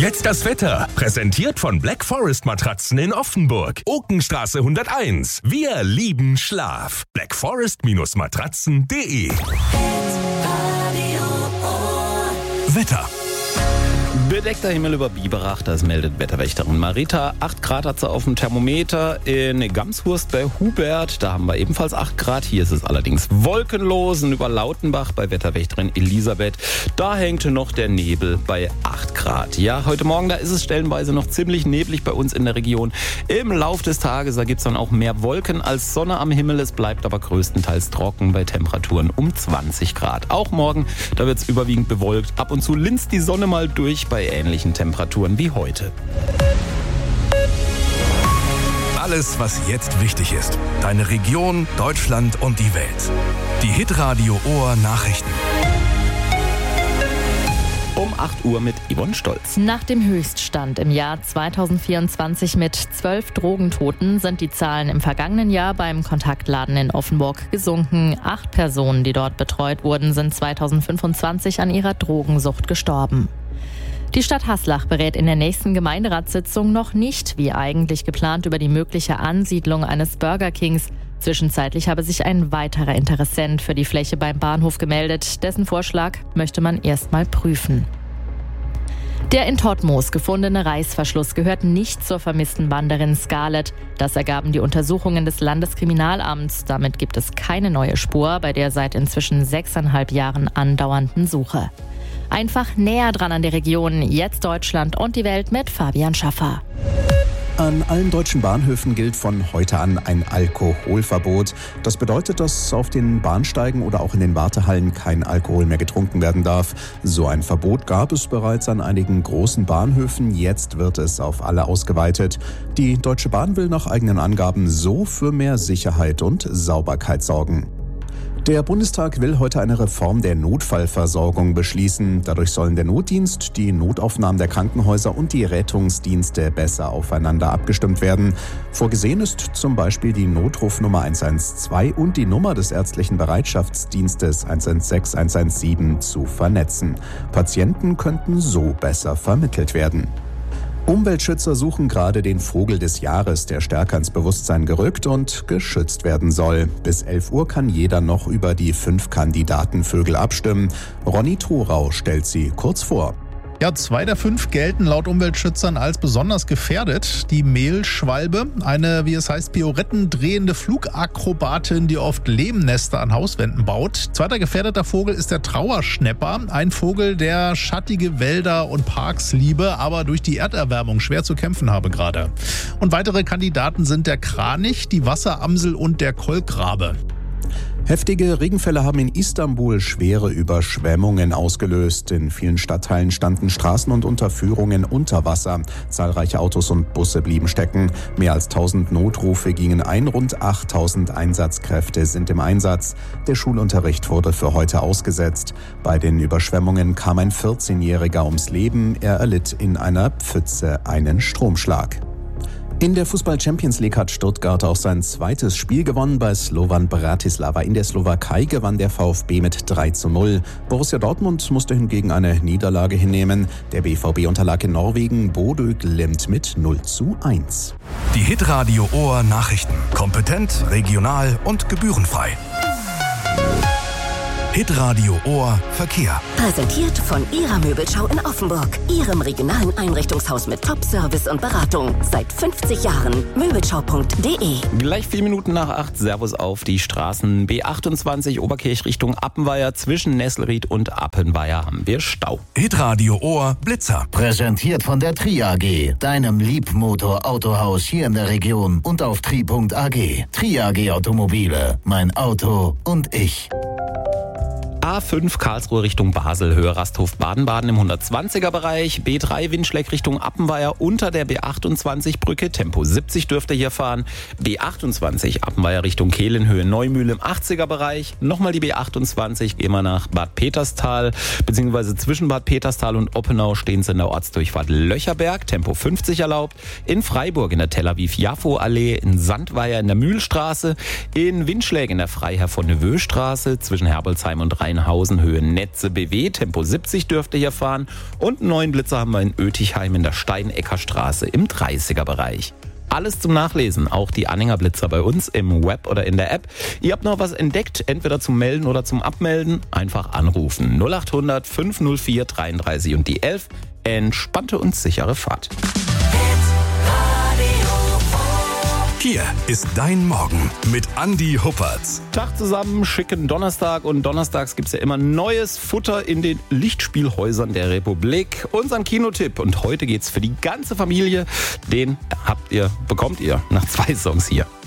Jetzt das Wetter. Präsentiert von Black Forest Matratzen in Offenburg. Okenstraße 101. Wir lieben Schlaf. blackforest-matratzen.de. Wetter. Bedeckter Himmel über Biberach, das meldet Wetterwächterin Marita. 8 Grad hat sie auf dem Thermometer in Gamshurst bei Hubert. Da haben wir ebenfalls 8 Grad. Hier ist es allerdings wolkenlos. Und über Lautenbach bei Wetterwächterin Elisabeth, da hängt noch der Nebel bei 8 Grad. Ja, heute Morgen, da ist es stellenweise noch ziemlich neblig bei uns in der Region. Im Lauf des Tages, da gibt es dann auch mehr Wolken als Sonne am Himmel. Es bleibt aber größtenteils trocken bei Temperaturen um 20 Grad. Auch morgen, da wird es überwiegend bewolkt. Ab und zu linst die Sonne mal durch bei ähnlichen Temperaturen wie heute. Alles, was jetzt wichtig ist. Deine Region, Deutschland und die Welt. Die Hitradio Ohr Nachrichten. Um 8 Uhr mit Yvonne Stolz. Nach dem Höchststand im Jahr 2024 mit 12 Drogentoten sind die Zahlen im vergangenen Jahr beim Kontaktladen in Offenburg gesunken. 8 Personen, die dort betreut wurden, sind 2025 an ihrer Drogensucht gestorben. Die Stadt Haslach berät in der nächsten Gemeinderatssitzung noch nicht, wie eigentlich geplant, über die mögliche Ansiedlung eines Burger Kings. Zwischenzeitlich habe sich ein weiterer Interessent für die Fläche beim Bahnhof gemeldet. Dessen Vorschlag möchte man erstmal prüfen. Der in Todtmoos gefundene Reißverschluss gehört nicht zur vermissten Wanderin Scarlett. Das ergaben die Untersuchungen des Landeskriminalamts. Damit gibt es keine neue Spur bei der seit inzwischen 6,5 Jahren andauernden Suche. Einfach näher dran an der Region. Jetzt Deutschland und die Welt mit Fabian Schaffer. An allen deutschen Bahnhöfen gilt von heute an ein Alkoholverbot. Das bedeutet, dass auf den Bahnsteigen oder auch in den Wartehallen kein Alkohol mehr getrunken werden darf. So ein Verbot gab es bereits an einigen großen Bahnhöfen. Jetzt wird es auf alle ausgeweitet. Die Deutsche Bahn will nach eigenen Angaben so für mehr Sicherheit und Sauberkeit sorgen. Der Bundestag will heute eine Reform der Notfallversorgung beschließen. Dadurch sollen der Notdienst, die Notaufnahmen der Krankenhäuser und die Rettungsdienste besser aufeinander abgestimmt werden. Vorgesehen ist zum Beispiel die Notrufnummer 112 und die Nummer des ärztlichen Bereitschaftsdienstes 116 117 zu vernetzen. Patienten könnten so besser vermittelt werden. Umweltschützer suchen gerade den Vogel des Jahres, der stärker ins Bewusstsein gerückt und geschützt werden soll. Bis 11 Uhr kann jeder noch über die 5 Kandidatenvögel abstimmen. Ronny Thorau stellt sie kurz vor. Ja, 2 der 5 gelten laut Umweltschützern als besonders gefährdet. Die Mehlschwalbe, eine, wie es heißt, pirouettendrehende Flugakrobatin, die oft Lehmnester an Hauswänden baut. Zweiter gefährdeter Vogel ist der Trauerschnäpper, ein Vogel, der schattige Wälder und Parks liebe, aber durch die Erderwärmung schwer zu kämpfen habe gerade. Und weitere Kandidaten sind der Kranich, die Wasseramsel und der Kolkrabe. Heftige Regenfälle haben in Istanbul schwere Überschwemmungen ausgelöst. In vielen Stadtteilen standen Straßen und Unterführungen unter Wasser. Zahlreiche Autos und Busse blieben stecken. Mehr als 1000 Notrufe gingen ein, rund 8000 Einsatzkräfte sind im Einsatz. Der Schulunterricht wurde für heute ausgesetzt. Bei den Überschwemmungen kam ein 14-Jähriger ums Leben. Er erlitt in einer Pfütze einen Stromschlag. In der Fußball-Champions League hat Stuttgart auch sein zweites Spiel gewonnen bei Slovan Bratislava. In der Slowakei gewann der VfB mit 3:0. Borussia Dortmund musste hingegen eine Niederlage hinnehmen. Der BVB unterlag in Norwegen Bodø Glimt mit 0:1. Die Hitradio Ohr Nachrichten. Kompetent, regional und gebührenfrei. Hitradio Ohr Verkehr. Präsentiert von Ihrer Möbelschau in Offenburg. Ihrem regionalen Einrichtungshaus mit Top-Service und Beratung. Seit 50 Jahren. Möbelschau.de. Gleich 4 Minuten nach 8. Servus auf die Straßen. B28 Oberkirch Richtung Appenweier. Zwischen Nesselried und Appenweier haben wir Stau. Hitradio Ohr Blitzer. Präsentiert von der Tri AG, deinem Liebmotor-Autohaus hier in der Region und auf tri.ag. Tri AG Automobile, mein Auto und ich. A5 Karlsruhe Richtung Basel, Höhe Rasthof Baden-Baden im 120er-Bereich. B3 Windschleck Richtung Appenweier unter der B28-Brücke. Tempo 70 dürft ihr hier fahren. B28 Appenweier Richtung Kehlen, Höhe Neumühle im 80er-Bereich. Nochmal die B28, gehen wir nach Bad Peterstal, beziehungsweise zwischen Bad Peterstal und Oppenau stehen sie in der Ortsdurchfahrt Löcherberg. Tempo 50 erlaubt. In Freiburg in der Tel Aviv-Jaffo-Allee, in Sandweier in der Mühlstraße, in Windschläg in der Freiherr von Neveu-Straße zwischen Herbolzheim und Rhein Steinhausen, Höhe Netze BW, Tempo 70 dürft ihr hier fahren. Und einen neuen Blitzer haben wir in Oetichheim in der Steinecker Straße im 30er-Bereich. Alles zum Nachlesen, auch die Anhänger Blitzer bei uns im Web oder in der App. Ihr habt noch was entdeckt, entweder zum Melden oder zum Abmelden, einfach anrufen. 0800 504 33 und die 11. Entspannte und sichere Fahrt. Hier ist dein Morgen mit Andi Huppertz. Tag zusammen, schicken Donnerstag und donnerstags gibt's ja immer neues Futter in den Lichtspielhäusern der Republik. Unseren Kinotipp und heute geht's für die ganze Familie. Den bekommt ihr nach 2 Songs hier.